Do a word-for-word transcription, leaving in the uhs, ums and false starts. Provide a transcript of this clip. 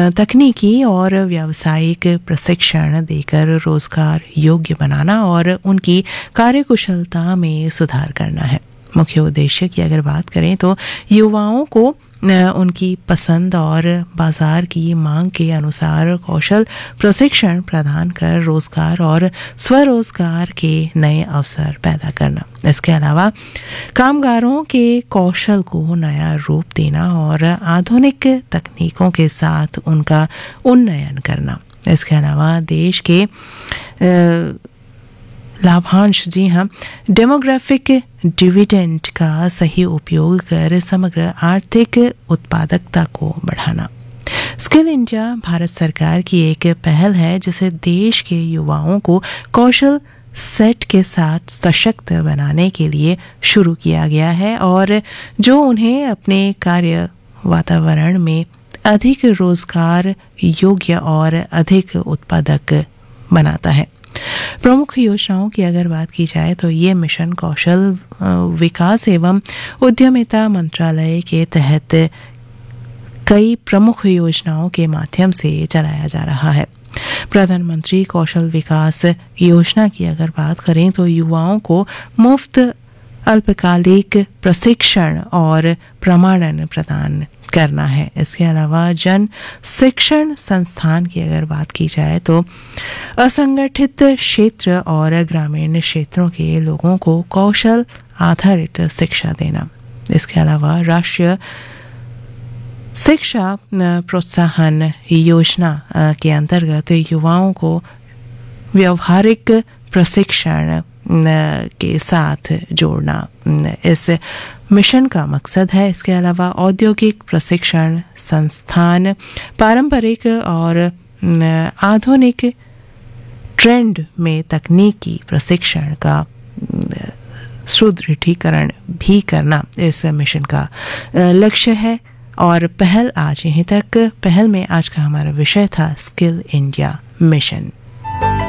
तकनीकी और व्यावसायिक प्रशिक्षण देकर रोजगार योग्य बनाना और उनकी कार्यकुशलता में सुधार करना है। मुख्य उद्देश्य की अगर बात करें तो युवाओं को उनकी पसंद और बाजार की मांग के अनुसार कौशल प्रशिक्षण प्रदान कर रोजगार और स्वरोजगार के नए अवसर पैदा करना। इसके अलावा कामगारों के कौशल को नया रूप देना और आधुनिक तकनीकों के साथ उनका उन्नयन करना। इसके अलावा देश के लाभांश, जी हाँ, डेमोग्राफिक डिविडेंड का सही उपयोग कर समग्र आर्थिक उत्पादकता को बढ़ाना। स्किल इंडिया भारत सरकार की एक पहल है जिसे देश के युवाओं को कौशल सेट के साथ सशक्त बनाने के लिए शुरू किया गया है और जो उन्हें अपने कार्य वातावरण में अधिक रोजगार योग्य और अधिक उत्पादक बनाता है। प्रमुख योजनाओं की अगर बात की जाए तो ये मिशन कौशल विकास एवं उद्यमिता मंत्रालय के तहत कई प्रमुख योजनाओं के माध्यम से चलाया जा रहा है। प्रधानमंत्री कौशल विकास योजना की अगर बात करें तो युवाओं को मुफ्त अल्पकालिक प्रशिक्षण और प्रमाणन प्रदान करना है। इसके अलावा जन शिक्षण संस्थान की अगर बात की जाए तो असंगठित क्षेत्र और ग्रामीण क्षेत्रों के लोगों को कौशल आधारित शिक्षा देना। इसके अलावा राष्ट्रीय शिक्षा प्रोत्साहन योजना के अंतर्गत युवाओं को व्यवहारिक प्रशिक्षण के साथ जोड़ना इस मिशन का मकसद है। इसके अलावा औद्योगिक प्रशिक्षण संस्थान पारंपरिक और आधुनिक ट्रेंड में तकनीकी प्रशिक्षण का सुदृढ़ीकरण भी करना इस मिशन का लक्ष्य है। और पहल आज यहीं तक। पहल में आज का हमारा विषय था स्किल इंडिया मिशन।